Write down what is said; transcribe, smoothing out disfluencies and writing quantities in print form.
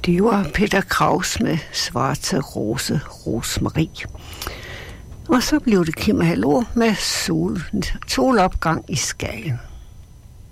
Det var Peter Kraus med Svarte Rose Rosmarie. Og så blev det Kim Hallo med solopgang i Skagen.